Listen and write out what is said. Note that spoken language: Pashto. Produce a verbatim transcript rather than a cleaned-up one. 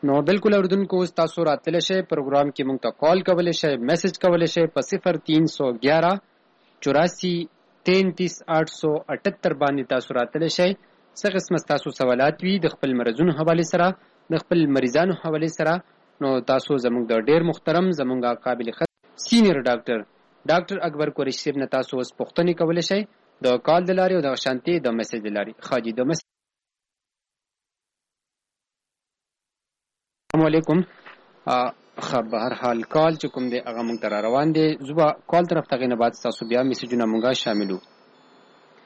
نو بالکل اوریدونکو اوس تاسو راتلی شئ پروګرام کې موږ ته کال کولی شئ میسج کولی شئ په صفر تین سو گیارہ چوراسی تینتیس آٹھ سو اٹھتر باندې تاسو راتلی شئ. څه قسمه ستاسو سوالات وي د خپل مرضونو حوالې سره د خپل مریضانو حوالې سره نو تاسو زموږ د ډیر محترم زموږ قابل قدر سینیر ډاکټر ډاکټر اکبر قریشي صاحب نه تاسو اوس پوښتنې کولی شئ د کال د لارې او د شانتي د میسج د لارې. خاجي د میسج السلام علیکم. خو به هر حال کال چې کوم دی هغه موږ ته را روان دی. زه به کال طرف ته هغې نه بعد ستاسو بیا میسجونه موږ شاملو.